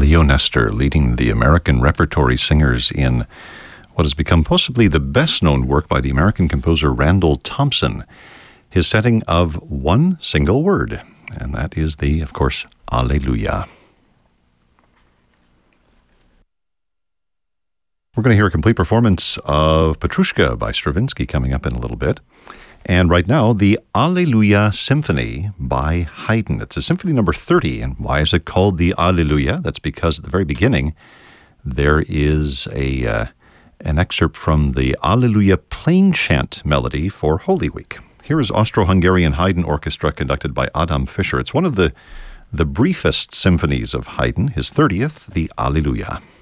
Leo Nestor leading the American repertory singers in what has become possibly the best-known work by the American composer Randall Thompson, his setting of one single word, and that is the, of course, Alleluia. We're going to hear a complete performance of Petrushka by Stravinsky coming up in a little bit. And right now, the Alleluia Symphony by Haydn. It's a symphony number 30. And why is it called the Alleluia? That's because at the very beginning, there is an excerpt from the Alleluia Plain Chant melody for Holy Week. Here is Austro-Hungarian Haydn Orchestra conducted by Adam Fischer. It's one of the briefest symphonies of Haydn, his 30th, the Alleluia.